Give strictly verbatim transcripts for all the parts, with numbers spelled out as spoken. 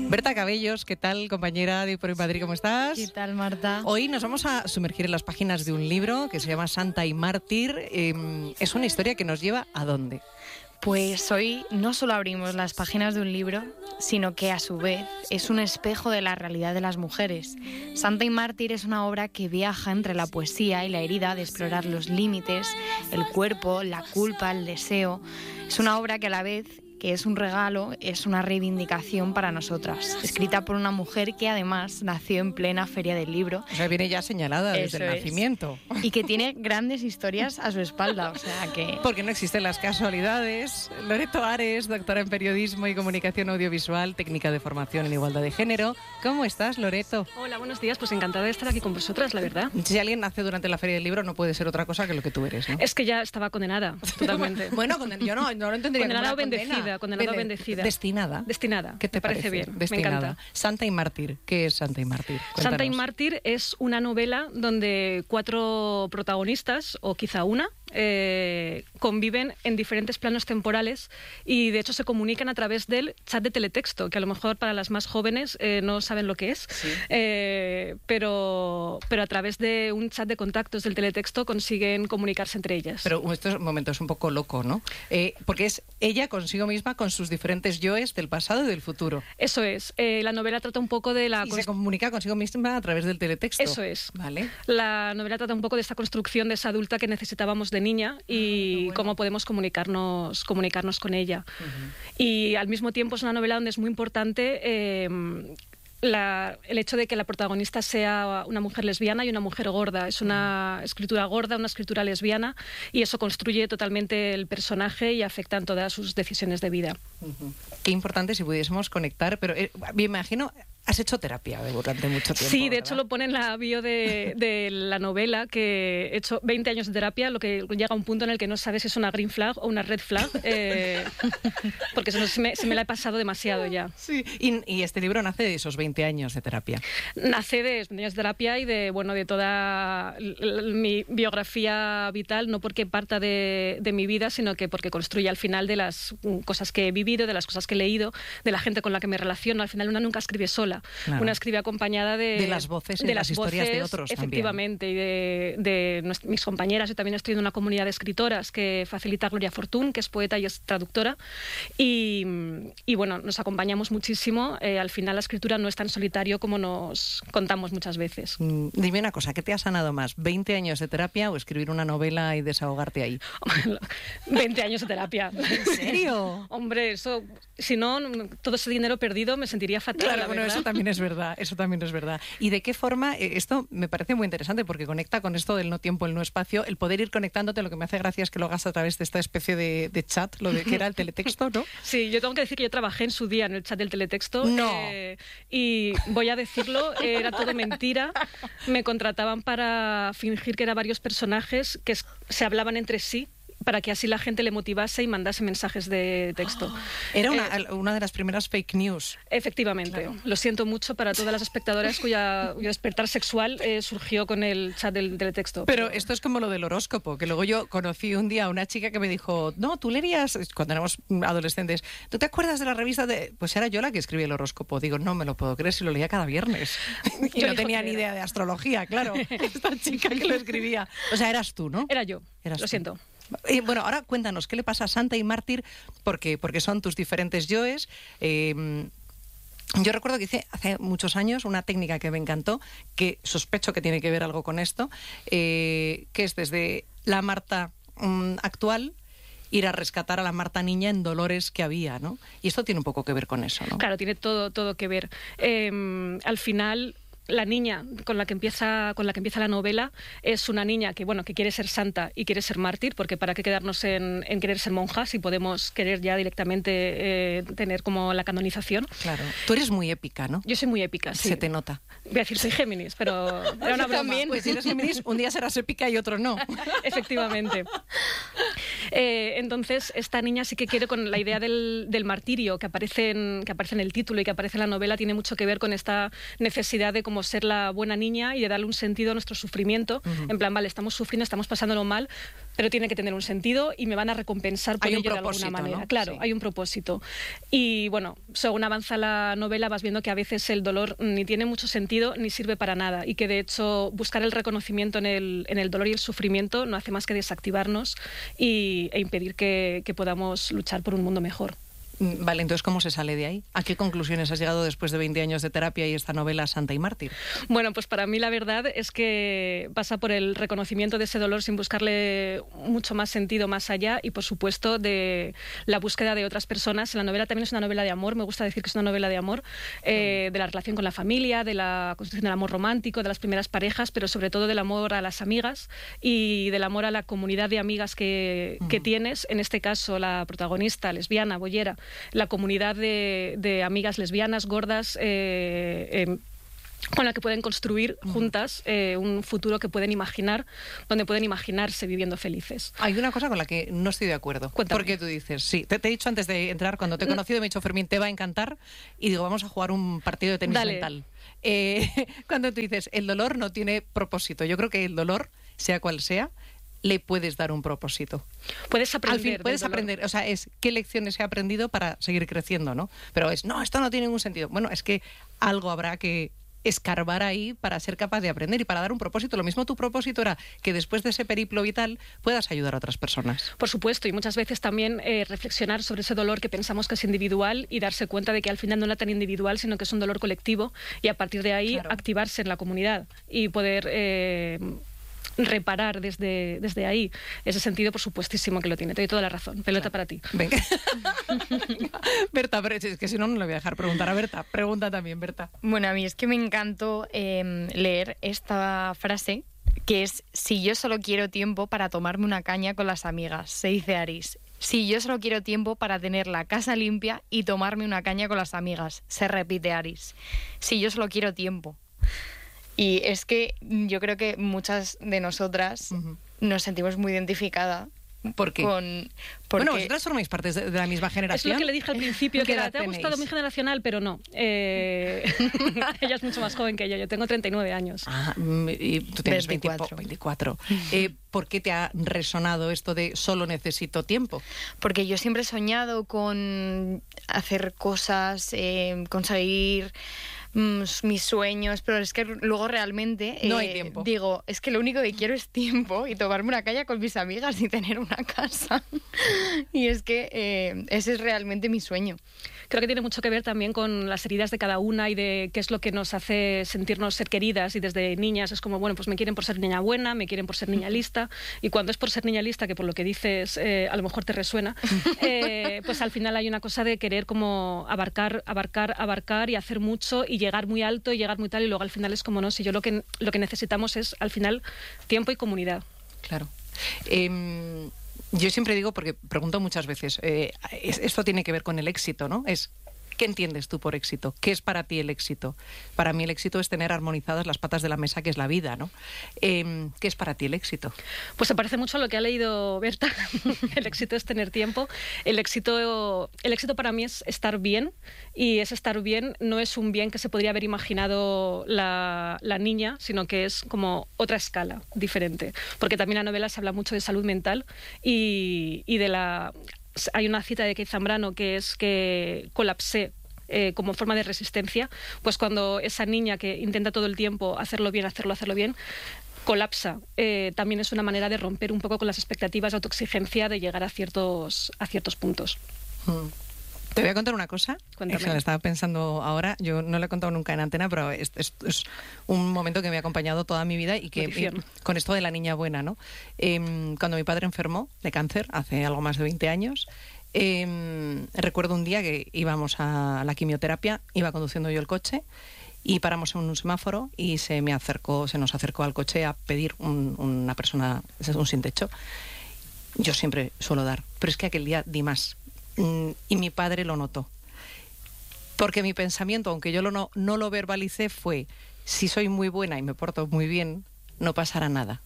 Berta Cabellos, ¿qué tal, compañera de Por Madrid? ¿Cómo estás? ¿Qué tal, Marta? Hoy nos vamos a sumergir en las páginas de un libro que se llama Santa y Mártir. Eh, es una historia que nos lleva ¿a dónde? Pues hoy no solo abrimos las páginas de un libro, sino que a su vez es un espejo de la realidad de las mujeres. Santa y Mártir es una obra que viaja entre la poesía y la herida de explorar los límites, el cuerpo, la culpa, el deseo. Es una obra que a la vez que es un regalo, es una reivindicación para nosotras, escrita por una mujer que además nació en plena Feria del Libro. O sea, viene ya señalada desde Eso el es. nacimiento. Y que tiene grandes historias a su espalda, o sea que... Porque no existen las casualidades. Loreto Ares, doctora en Periodismo y Comunicación Audiovisual, técnica de formación en igualdad de género. ¿Cómo estás, Loreto? Hola, buenos días, pues encantada de estar aquí con vosotras, la verdad. Si alguien nace durante la Feria del Libro no puede ser otra cosa que lo que tú eres, ¿no? Es que ya estaba condenada, totalmente. Bueno, conden- yo no, no lo entendería Condenada como o una bendecida, condena. condenada o Bene- bendecida. Destinada. Destinada. ¿Qué te Me parece parece? bien, Destinada. me encanta. Santa y Mártir. ¿Qué es Santa y Mártir? Santa y Cuéntanos. Mártir es una novela donde cuatro protagonistas, o quizá una, eh, conviven en diferentes planos temporales y de hecho se comunican a través del chat de teletexto, que a lo mejor para las más jóvenes eh, no saben lo que es, Sí. eh, pero, pero a través de un chat de contactos del teletexto consiguen comunicarse entre ellas. Pero esto es un momento, es un poco loco, ¿no? Eh, porque es ella consigo misma con sus diferentes yoes del pasado y del futuro. Eso es. Eh, la novela trata un poco de la... Y se comunica consigo misma a través del teletexto. Eso es. Vale. La novela trata un poco de esta construcción de esa adulta que necesitábamos de niña y Ah, bueno. cómo podemos comunicarnos, comunicarnos con ella. Uh-huh. Y al mismo tiempo es una novela donde es muy importante eh, la, el hecho de que la protagonista sea una mujer lesbiana y una mujer gorda. Es una escritura gorda, una escritura lesbiana, y eso construye totalmente el personaje y afecta en todas sus decisiones de vida. Uh-huh. Qué importante si pudiésemos conectar, pero eh, me imagino... Has hecho terapia durante mucho tiempo. Sí, de ¿verdad? hecho lo pone en la bio de, de la novela, que he hecho veinte años de terapia, lo que llega a un punto en el que no sabes si es una green flag o una red flag, eh, porque se, se, me, se me la he pasado demasiado ya. Sí, y, y este libro nace de esos veinte años de terapia. Nace de veinte años de terapia y de, bueno, de toda l- l- mi biografía vital, no porque parta de, de mi vida, sino que porque construye al final de las mm, cosas que he vivido, de las cosas que he leído, de la gente con la que me relaciono. Al final una nunca escribe sola. Claro. Una escribe acompañada de... De las voces y de las historias de voces, otros efectivamente, y de, de nuest- mis compañeras. Yo también estoy en una comunidad de escritoras que facilita Gloria Fortún, que es poeta y es traductora. Y, y bueno, nos acompañamos muchísimo. Eh, al final la escritura no es tan solitario como nos contamos muchas veces. Mm, dime una cosa, ¿qué te ha sanado más? ¿veinte años de terapia o escribir una novela y desahogarte ahí? veinte años de terapia. ¿En serio? Hombre, eso, si no, todo ese dinero perdido me sentiría fatal. Claro, la bueno, verdad. eso también es verdad, eso también es verdad. ¿Y de qué forma? eh, Esto me parece muy interesante porque conecta con esto del no tiempo, el no espacio, el poder ir conectándote. Lo que me hace gracia es que lo hagas a través de esta especie de, de chat, lo de que era el teletexto, ¿no? Sí, yo tengo que decir que yo trabajé en su día en el chat del teletexto. No. eh, y voy a decirlo, era todo mentira. Me contrataban para fingir que eran varios personajes que es- se hablaban entre sí, para que así la gente le motivase y mandase mensajes de texto. Era una, Eh, una de las primeras fake news. Efectivamente. Claro. Lo siento mucho para todas las espectadoras cuya, cuyo despertar sexual eh, surgió con el chat del teletexto. Pero esto es como lo del horóscopo, que luego yo conocí un día a una chica que me dijo, no, tú leerías, cuando éramos adolescentes, ¿tú te acuerdas de la revista de...? Pues era yo la que escribía el horóscopo. Digo, no me lo puedo creer si lo leía cada viernes. Y Yo no elijo tenía ni creer. idea de astrología, claro. Esta chica que lo escribía. O sea, eras tú, ¿no? Era yo. Eras Lo tú. siento. Eh, bueno, ahora cuéntanos, ¿qué le pasa a Santa y Mártir? Porque, porque son tus diferentes yoes. Eh, yo recuerdo que hice hace muchos años una técnica que me encantó, que sospecho que tiene que ver algo con esto, eh, que es desde la Marta mm, actual ir a rescatar a la Marta niña en dolores que había, ¿no? Y esto tiene un poco que ver con eso, ¿no? Claro, tiene todo, todo que ver. Eh, al final, la niña con la que empieza con la que empieza la novela es una niña que bueno que quiere ser santa y quiere ser mártir, porque para qué quedarnos en, en querer ser monja si podemos querer ya directamente eh, tener como la canonización. Claro. Tú eres muy épica, ¿no? Yo soy muy épica, sí. Se te nota. Voy a decir soy Géminis, pero era una broma. Pues si eres Géminis, un día serás épica y otro no. Efectivamente. Eh, entonces, esta niña sí que quiere, con la idea del, del martirio que aparece, en, que aparece en el título y que aparece en la novela, tiene mucho que ver con esta necesidad de como como ser la buena niña y de darle un sentido a nuestro sufrimiento. Uh-huh. En plan, vale, estamos sufriendo, estamos pasándolo mal, pero tiene que tener un sentido y me van a recompensar por hay ello un de alguna manera. ¿no? Claro, sí. hay un propósito. Y bueno, según avanza la novela vas viendo que a veces el dolor ni tiene mucho sentido ni sirve para nada y que de hecho buscar el reconocimiento en el, en el dolor y el sufrimiento no hace más que desactivarnos y, e impedir que, que podamos luchar por un mundo mejor. Vale, entonces, ¿cómo se sale de ahí? ¿A qué conclusiones has llegado después de veinte años de terapia y esta novela Santa y Mártir? Bueno, pues para mí la verdad es que pasa por el reconocimiento de ese dolor sin buscarle mucho más sentido más allá y, por supuesto, de la búsqueda de otras personas. La novela también es una novela de amor, me gusta decir que es una novela de amor, eh, de la relación con la familia, de la construcción del amor romántico, de las primeras parejas, pero sobre todo del amor a las amigas y del amor a la comunidad de amigas que, que tienes. En este caso, la protagonista, lesbiana, boyera, la comunidad de, de amigas lesbianas, gordas, eh, eh, con la que pueden construir juntas eh, un futuro que pueden imaginar, donde pueden imaginarse viviendo felices. Hay una cosa con la que no estoy de acuerdo. Cuéntame. Porque tú dices, sí, te, te he dicho antes de entrar, cuando te he conocido, me he dicho, Fermín, te va a encantar, y digo, vamos a jugar un partido de tenis Dale. mental. Eh, cuando tú dices, el dolor no tiene propósito, yo creo que el dolor, sea cual sea, le puedes dar un propósito. Puedes aprender. Al fin, puedes aprender, o sea, es qué lecciones he aprendido para seguir creciendo, ¿no? Pero es, no, esto no tiene ningún sentido. Bueno, es que algo habrá que escarbar ahí para ser capaz de aprender y para dar un propósito. Lo mismo tu propósito era que después de ese periplo vital puedas ayudar a otras personas. Por supuesto, y muchas veces también eh, reflexionar sobre ese dolor que pensamos que es individual y darse cuenta de que al final no era tan individual, sino que es un dolor colectivo y a partir de ahí claro. activarse en la comunidad y poder Eh, reparar desde, desde ahí. Ese sentido, por supuestísimo que lo tiene. Te doy toda la razón. Pelota claro. para ti. Venga. Berta, pero es que si no, no le voy a dejar preguntar a Berta. Pregunta también, Berta. Bueno, a mí es que me encantó eh, leer esta frase, que es, si yo solo quiero tiempo para tomarme una caña con las amigas, se dice Aris. Si yo solo quiero tiempo para tener la casa limpia y tomarme una caña con las amigas, se repite Aris. Si yo solo quiero tiempo. Y es que yo creo que muchas de nosotras uh-huh. nos sentimos muy identificadas. ¿Por qué? Con, porque... Bueno, vosotras formáis parte de, de la misma generación. Es lo que le dije al principio, que era, te ha gustado mi generacional, pero no. Eh... Ella es mucho más joven que yo, yo tengo treinta y nueve años. Ah, y tú tienes veinticuatro. veinticuatro. Eh, ¿Por qué te ha resonado esto de solo necesito tiempo? Porque yo siempre he soñado con hacer cosas, eh, conseguir mis sueños, pero es que luego realmente no eh, hay tiempo. Digo, es que lo único que quiero es tiempo y tomarme una caña con mis amigas y tener una casa. Y es que eh, ese es realmente mi sueño. Creo que tiene mucho que ver también con las heridas de cada una y de qué es lo que nos hace sentirnos ser queridas. Y desde niñas es como, bueno, pues me quieren por ser niña buena, me quieren por ser niña lista. Y cuando es por ser niña lista, que por lo que dices eh, a lo mejor te resuena, eh, pues al final hay una cosa de querer como abarcar, abarcar, abarcar y hacer mucho y llegar muy alto y llegar muy tal. Y luego al final es como, no, si yo lo que, lo que necesitamos es al final tiempo y comunidad. Claro. Eh... Yo siempre digo, porque pregunto muchas veces, eh, esto tiene que ver con el éxito, ¿no? Es, ¿qué entiendes tú por éxito? ¿Qué es para ti el éxito? Para mí el éxito es tener armonizadas las patas de la mesa, que es la vida, ¿no? Eh, ¿Qué es para ti el éxito? Pues se parece mucho a lo que ha leído Berta. El éxito es tener tiempo. El éxito, el éxito para mí es estar bien, y ese estar bien no es un bien que se podría haber imaginado la, la niña, sino que es como otra escala diferente. Porque también en la novela se habla mucho de salud mental y, y de la... Hay una cita de Keith Zambrano que es que colapsé eh, como forma de resistencia, pues cuando esa niña que intenta todo el tiempo hacerlo bien, hacerlo, hacerlo bien, colapsa. Eh, también es una manera de romper un poco con las expectativas de autoexigencia de llegar a ciertos, a ciertos puntos. Mm. Te voy a contar una cosa. Cuéntame. Eso lo estaba pensando ahora. Yo no lo he contado nunca en antena, pero es, es, es un momento que me ha acompañado toda mi vida y que y, con esto de la niña buena, ¿no? Eh, cuando mi padre enfermó de cáncer hace algo más de veinte años, eh, recuerdo un día que íbamos a la quimioterapia, iba conduciendo yo el coche y paramos en un semáforo y se me acercó, se nos acercó al coche a pedir un, una persona, un sin techo. Yo siempre suelo dar, pero es que aquel día di más. Y mi padre lo notó. Porque mi pensamiento, aunque yo lo no, no lo verbalicé, fue, si soy muy buena y me porto muy bien, no pasará nada.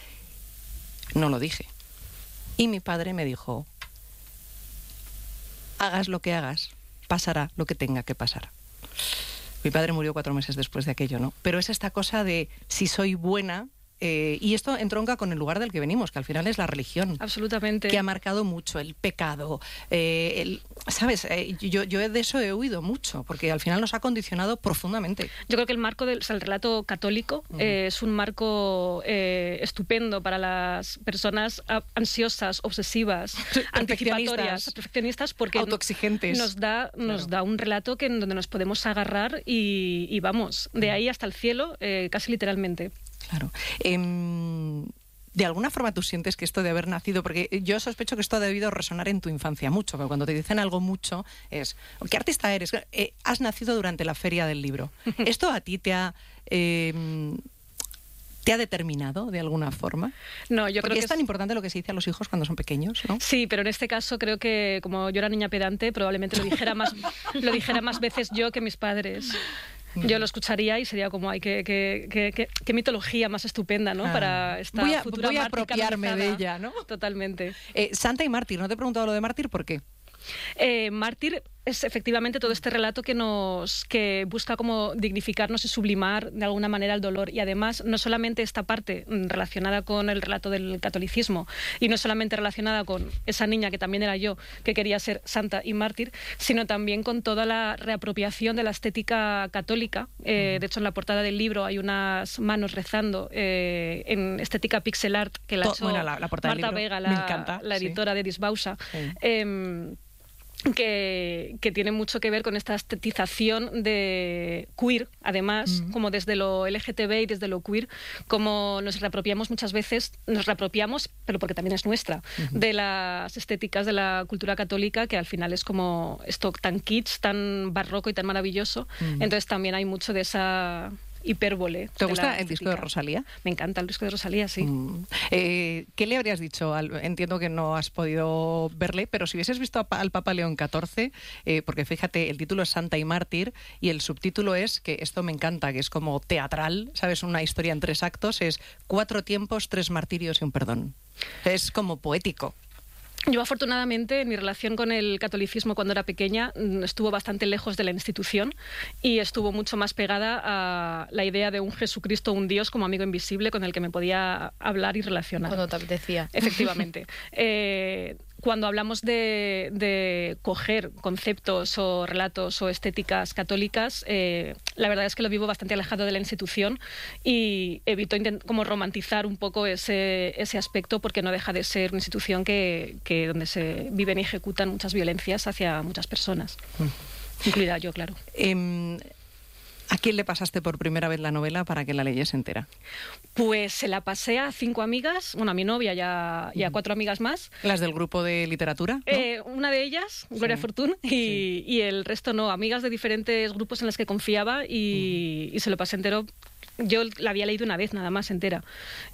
No lo dije. Y mi padre me dijo, hagas lo que hagas, pasará lo que tenga que pasar. Mi padre murió cuatro meses después de aquello, ¿no? Pero es esta cosa de si soy buena... Eh, y esto entronca con el lugar del que venimos, que al final es la religión. Absolutamente. Que ha marcado mucho el pecado. Eh, el, ¿Sabes? Eh, yo, yo de eso he huido mucho, porque al final nos ha condicionado profundamente. Yo creo que el marco del o sea, el relato católico uh-huh. eh, es un marco eh, estupendo para las personas ansiosas, obsesivas, anticipatorias, perfeccionistas, porque autoexigentes. Nos da, nos claro. da un relato que en donde nos podemos agarrar y, y vamos, de ahí hasta el cielo, eh, casi literalmente. Claro. Eh, de alguna forma tú sientes que esto de haber nacido, porque yo sospecho que esto ha debido resonar en tu infancia mucho, porque cuando te dicen algo mucho es, ¿qué artista eres? Eh, has nacido durante la Feria del Libro. ¿Esto a ti te ha... Eh, ¿Te ha determinado de alguna forma? No, yo Porque creo que es tan importante lo que se dice a los hijos cuando son pequeños, ¿no? Sí, pero en este caso creo que como yo era niña pedante, probablemente lo dijera más, lo dijera más veces yo que mis padres. Yo lo escucharía y sería como, ay, qué, qué, qué, qué, qué mitología más estupenda, ¿no? Ah. Para esta voy a, futura voy a apropiarme canonizada. de ella, ¿no? Totalmente. Eh, Santa y Mártir, ¿no te he preguntado lo de Mártir? ¿Por qué? Eh, Mártir es efectivamente todo este relato que nos que busca como dignificarnos y sublimar de alguna manera el dolor, y además no solamente esta parte relacionada con el relato del catolicismo y no solamente relacionada con esa niña que también era yo, que quería ser santa y mártir, sino también con toda la reapropiación de la estética católica. Eh, de hecho, en la portada del libro hay unas manos rezando eh, en estética pixel art que la ha hecho bueno, la, la portada Marta del libro. Vega, la, Me encanta, la editora sí. de Disbausa. Sí. Eh, Que, que tiene mucho que ver con esta estetización de queer, además, mm. como desde lo L G T B y desde lo queer, como nos reapropiamos muchas veces, nos reapropiamos, pero porque también es nuestra, uh-huh. de las estéticas de la cultura católica, que al final es como esto tan kitsch, tan barroco y tan maravilloso. Uh-huh. Entonces también hay mucho de esa... hipérbole. ¿Te gusta el disco de Rosalía? Me encanta el disco de Rosalía, sí. Mm. Eh, ¿Qué le habrías dicho? Al, entiendo que no has podido verle, pero si hubieses visto al Papa León catorce, eh, porque fíjate, el título es Santa y Mártir y el subtítulo es, que esto me encanta, que es como teatral, ¿sabes? Una historia en tres actos, es cuatro tiempos, tres martirios y un perdón. Es como poético. Yo, afortunadamente, en mi relación con el catolicismo cuando era pequeña estuvo bastante lejos de la institución y estuvo mucho más pegada a la idea de un Jesucristo, un Dios como amigo invisible con el que me podía hablar y relacionar. Cuando te apetecía. Efectivamente. eh, Cuando hablamos de, de coger conceptos o relatos o estéticas católicas, eh, la verdad es que lo vivo bastante alejado de la institución y evito intent- como romantizar un poco ese, ese aspecto, porque no deja de ser una institución que, que donde se viven y ejecutan muchas violencias hacia muchas personas, mm. incluida yo, claro. Eh... ¿A quién le pasaste por primera vez la novela para que la leyese entera? Pues se la pasé a cinco amigas, bueno, a mi novia y a, y a cuatro amigas más. ¿Las del grupo de literatura? ¿No? Eh, una de ellas, Gloria sí. Fortún, y, sí. y el resto no, amigas de diferentes grupos en las que confiaba y, uh-huh. y se lo pasé entero. Yo la había leído una vez nada más entera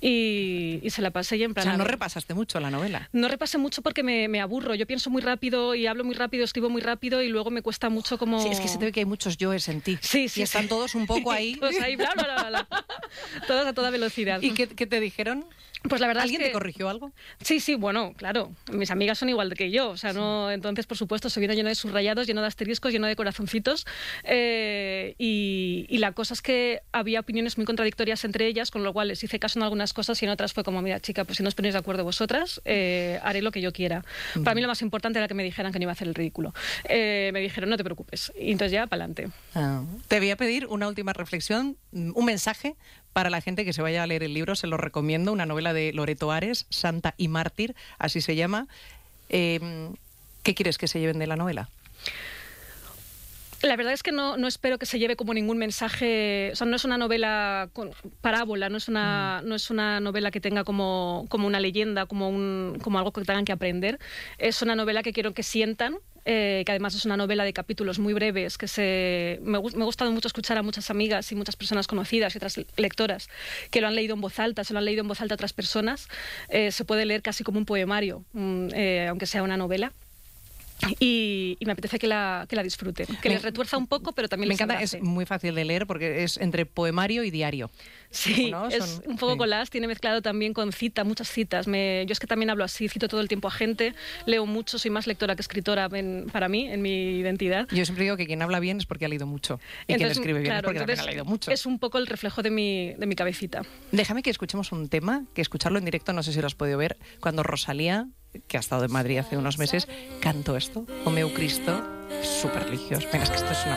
y, y se la pasé y en plan... O sea, no repasaste mucho la novela. No repasé mucho porque me, me aburro. Yo pienso muy rápido y hablo muy rápido, escribo muy rápido y luego me cuesta mucho como... Sí, es que se te ve que hay muchos yoes en ti. Sí, sí. Y están sí. todos un poco ahí... todos ahí, bla, bla, bla, bla. Todos a toda velocidad. ¿Y qué, qué te dijeron? Pues la verdad ¿Alguien es que... te corrigió algo? Sí, sí, bueno, claro. Mis amigas son igual que yo. O sea, no, entonces, por supuesto, se viene lleno de subrayados, lleno de asteriscos, lleno de corazoncitos. Eh, y, y la cosa es que había opiniones muy contradictorias entre ellas, con lo cual les hice caso en algunas cosas y en otras fue como, mira, chica, pues si no os ponéis de acuerdo vosotras, eh, haré lo que yo quiera. Uh-huh. Para mí lo más importante era que me dijeran que no iba a hacer el ridículo. Eh, me dijeron, no te preocupes. Y entonces ya, para adelante. Ah. Te voy a pedir una última reflexión, un mensaje para la gente que se vaya a leer el libro. Se lo recomiendo, una novela de Loreto Ares, Santa y Mártir, así se llama. Eh, ¿Qué quieres que se lleven de la novela? La verdad es que no, no espero que se lleve como ningún mensaje, o sea, no es una novela con parábola, no es una, mm. no es una novela que tenga como, como una leyenda, como, un, como algo que tengan que aprender. Es una novela que quiero que sientan, eh, que además es una novela de capítulos muy breves, que se me, me ha gustado mucho escuchar a muchas amigas y muchas personas conocidas y otras lectoras que lo han leído en voz alta, se lo han leído en voz alta a otras personas. Eh, se puede leer casi como un poemario, um, eh, aunque sea una novela. Y, y me apetece que la, que la disfruten, que me, les retuerza un poco, pero también me les encanta, abrace. Es muy fácil de leer porque es entre poemario y diario. Sí, ¿no? es Son, un poco sí. collage, tiene mezclado también con cita, muchas citas. Me, yo es que también hablo así, cito todo el tiempo a gente, leo mucho, soy más lectora que escritora en, para mí, en mi identidad. Yo siempre digo que quien habla bien es porque ha leído mucho y Entonces, quien escribe bien claro, es porque también ha leído mucho. Es un poco el reflejo de mi, de mi cabecita. Déjame que escuchemos un tema, que escucharlo en directo, no sé si lo has podido ver, cuando Rosalía, que ha estado en Madrid hace unos meses, cantó esto, O meu Cristo, súper religioso. Venga, es que esto es una